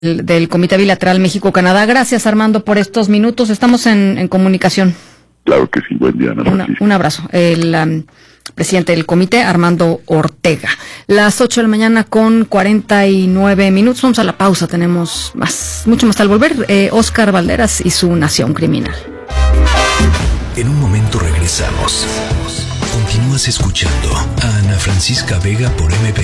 del Comité Bilateral México-Canadá. Gracias, Armando, por estos minutos. Estamos en comunicación. Claro que sí. Buen día, Ana Francisca. Un abrazo. El presidente del comité, Armando Ortega. Las 8 de la mañana con 49 minutos. Vamos a la pausa. Tenemos mucho más al volver. Óscar Valderas y su Nación Criminal. En un momento regresamos. Continúas escuchando a Ana Francisca Vega por MP.